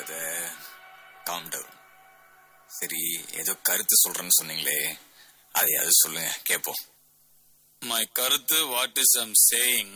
Brother, calm down. சரி, ஏதோ கருத்து சொல்றேன்னு சொன்னீங்களே, அதையாவது சொல்லுங்க கேட்போம். My கருத்து, what is I'm saying